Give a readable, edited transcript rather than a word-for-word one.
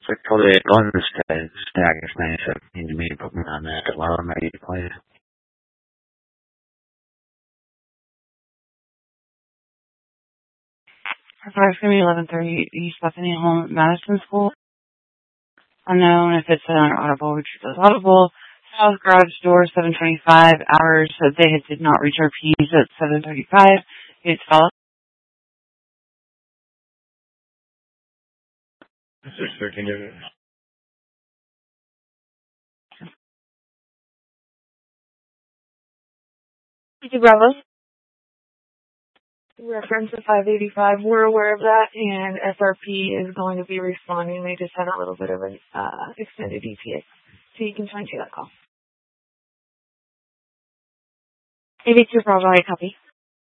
So probably on the stack is nice. I need me to put me on that alarm I need to play. 11:30 East Bethany Home Madison School. Unknown if it's an audible, which is audible. South garage door 7:25 hours. So they did not reach our P's at 7:35. It's followed. Sir, can you? Thank you, Bravo. Reference to 585. We're aware of that, and SRP is going to be responding. They just had a little bit of an extended ETA. So you can try and see that call. 82 Bravo, I copy.